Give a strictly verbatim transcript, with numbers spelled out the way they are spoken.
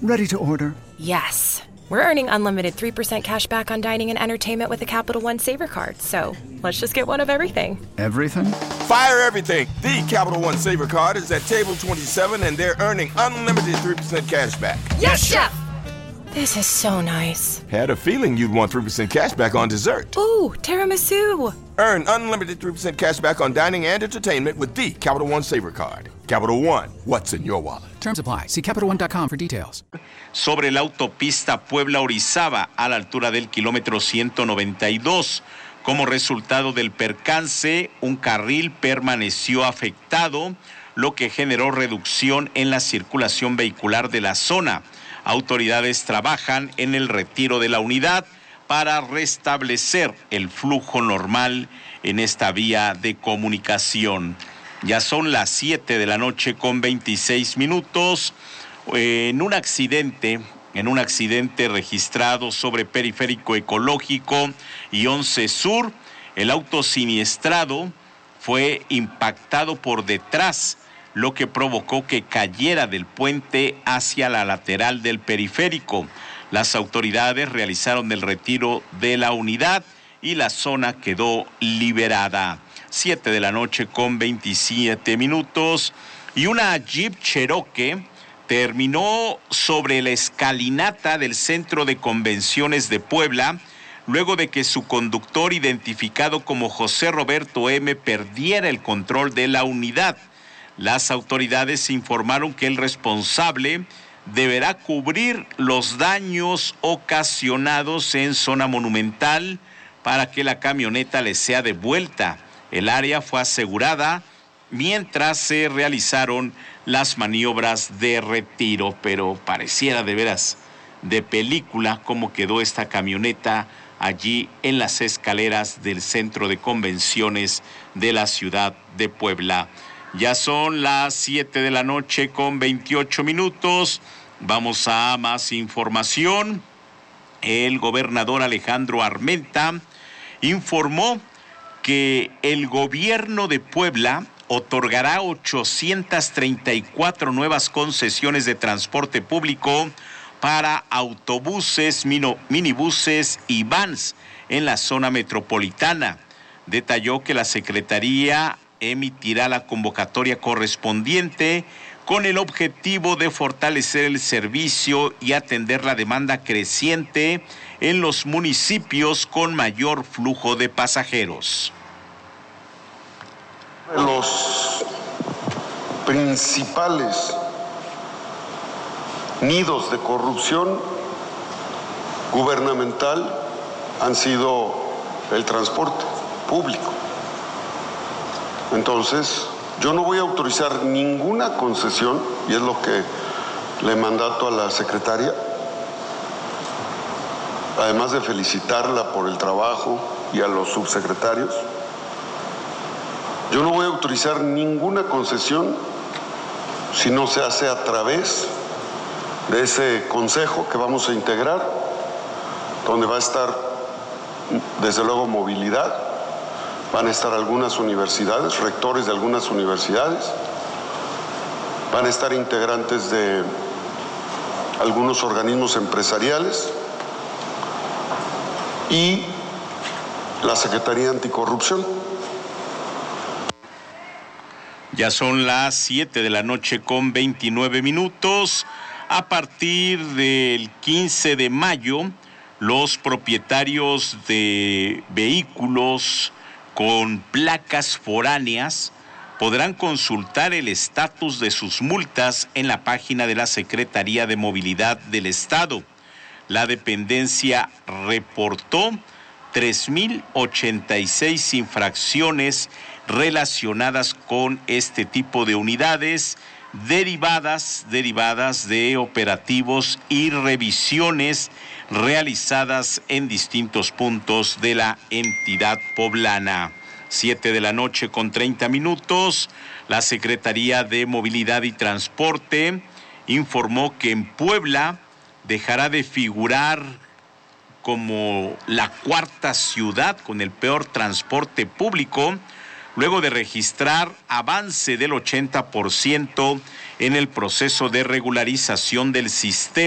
Ready to order. Yes. We're earning unlimited three percent cash back on dining and entertainment with the Capital One Saver Card. So let's just get one of everything. Everything? Fire everything. The Capital One Saver Card is at table twenty-seven, and they're earning unlimited three percent cash back. Yes, Chef! This is so nice. Had a feeling you'd want three percent cash back on dessert. Ooh, tiramisu. Earn unlimited three percent cash back on dining and entertainment with the Capital One Saver Card. Capital One, what's in your wallet? Terms apply. See Capital One dot com for details. Sobre la autopista Puebla-Orizaba a la altura del kilómetro ciento noventa y dos. Como resultado del percance, un carril permaneció afectado, lo que generó reducción en la circulación vehicular de la zona. Autoridades trabajan en el retiro de la unidad para restablecer el flujo normal en esta vía de comunicación. Ya son las siete de la noche con veintiséis minutos. En un accidente, en un accidente registrado sobre Periférico Ecológico y once Sur, el auto siniestrado fue impactado por detrás, lo que provocó que cayera del puente hacia la lateral del periférico. Las autoridades realizaron el retiro de la unidad y la zona quedó liberada. Siete de la noche con veintisiete minutos. Y una Jeep Cherokee terminó sobre la escalinata del Centro de Convenciones de Puebla, luego de que su conductor, identificado como José Roberto M., perdiera el control de la unidad. Las autoridades informaron que el responsable deberá cubrir los daños ocasionados en zona monumental para que la camioneta le sea devuelta. El área fue asegurada mientras se realizaron las maniobras de retiro, pero pareciera de veras de película cómo quedó esta camioneta allí en las escaleras del Centro de Convenciones de la ciudad de Puebla. Ya son las siete de la noche con veintiocho minutos. Vamos a más información. El gobernador Alejandro Armenta informó que el gobierno de Puebla otorgará ochocientas treinta y cuatro nuevas concesiones de transporte público para autobuses, mino, minibuses y vans en la zona metropolitana. Detalló que la Secretaría emitirá la convocatoria correspondiente con el objetivo de fortalecer el servicio y atender la demanda creciente en los municipios con mayor flujo de pasajeros. Los principales nidos de corrupción gubernamental han sido el transporte público. Entonces, yo no voy a autorizar ninguna concesión, y es lo que le mandato a la secretaria, además de felicitarla por el trabajo y a los subsecretarios. Yo no voy a autorizar ninguna concesión si no se hace a través de ese consejo que vamos a integrar, donde va a estar, desde luego, movilidad, van a estar algunas universidades, rectores de algunas universidades, van a estar integrantes de algunos organismos empresariales y la Secretaría Anticorrupción. Ya son las siete de la noche con veintinueve minutos. A partir del quince de mayo, los propietarios de vehículos con placas foráneas podrán consultar el estatus de sus multas en la página de la Secretaría de Movilidad del Estado. La dependencia reportó tres mil ochenta y seis infracciones relacionadas con este tipo de unidades, derivadas, derivadas de operativos y revisiones realizadas en distintos puntos de la entidad poblana. Siete de la noche con treinta minutos, la Secretaría de Movilidad y Transporte informó que en Puebla dejará de figurar como la cuarta ciudad con el peor transporte público, luego de registrar avance del ochenta por ciento en el proceso de regularización del sistema.